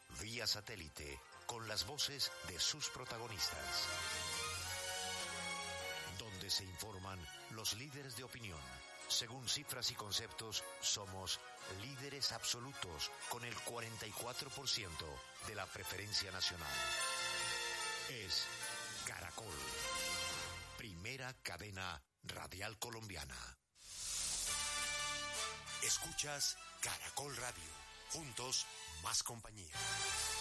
vía satélite, con las voces de sus protagonistas. Donde se informan los líderes de opinión. Según cifras y conceptos, somos líderes absolutos con el 44% de la preferencia nacional. Es Caracol, primera cadena radial colombiana. Escuchas Caracol Radio. Juntos, más compañía.